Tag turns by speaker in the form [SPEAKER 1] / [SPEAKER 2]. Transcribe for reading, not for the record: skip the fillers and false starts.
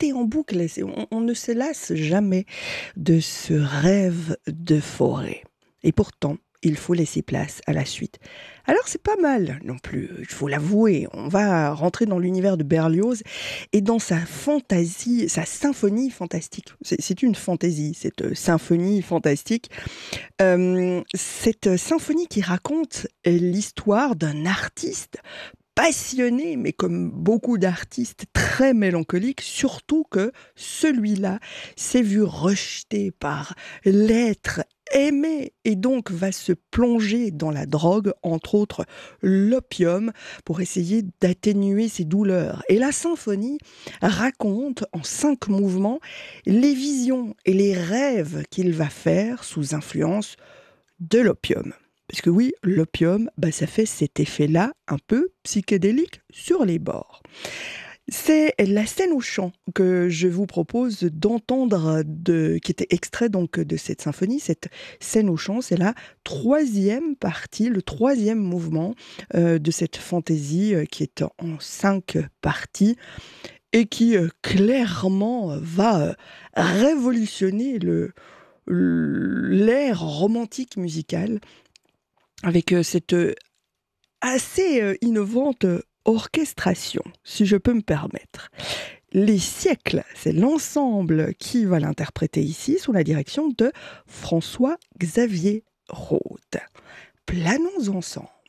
[SPEAKER 1] répéter en boucle. On ne se lasse jamais de ce rêve de forêt. Et pourtant, il faut laisser place à la suite. Alors c'est pas mal non plus, il faut l'avouer. On va rentrer dans l'univers de Berlioz et dans sa fantaisie, sa symphonie fantastique. C'est une fantaisie, cette symphonie fantastique. Cette symphonie qui raconte l'histoire d'un artiste passionné, mais comme beaucoup d'artistes, très mélancolique, surtout que celui-là s'est vu rejeté par l'être aimé et donc va se plonger dans la drogue, entre autres l'opium, pour essayer d'atténuer ses douleurs. Et la symphonie raconte en 5 mouvements les visions et les rêves qu'il va faire sous influence de l'opium. Parce que oui, l'opium, ça fait cet effet-là un peu psychédélique sur les bords. C'est la scène au chant que je vous propose d'entendre, qui était extrait donc de cette symphonie. Cette scène au chant, c'est la 3e partie, le 3e mouvement de cette fantaisie qui est en 5 parties et qui clairement va révolutionner l'ère romantique musicale avec cette assez innovante orchestration, si je peux me permettre. Les siècles, c'est l'ensemble qui va l'interpréter ici sous la direction de François-Xavier Rode. Planons ensemble.